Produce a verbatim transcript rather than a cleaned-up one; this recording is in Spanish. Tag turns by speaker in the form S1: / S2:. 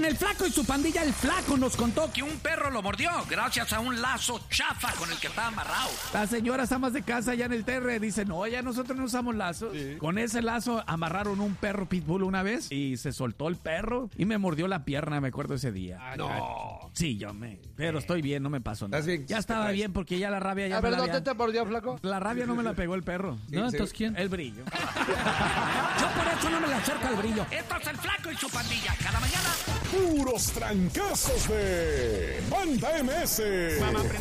S1: el Flaco y su pandilla, el Flaco nos contó que un perro lo mordió gracias a un lazo chafa con el que estaba amarrado. Las señoras amas de casa allá en el Terre dicen, no, ya nosotros no usamos lazos. Sí. Con ese lazo amarraron un perro pitbull una vez y se soltó el perro y me mordió la pierna, me acuerdo ese día.
S2: Ah, no.
S1: Sí, yo me... Pero estoy bien, no me pasó nada.
S3: Bien?
S1: Ya estaba bien porque ya la rabia ya
S2: A
S1: me
S2: ver,
S1: la
S2: ¿dónde
S1: había...
S2: te mordió, Flaco?
S1: La rabia no me la pegó el perro.
S3: Sí,
S1: ¿No?
S3: sí.
S1: Entonces, ¿quién? El brillo. Yo por eso no me le acerco al brillo. Esto es el Flaco y su pandilla. Cada mañana...
S4: Puros trancazos de Banda M S.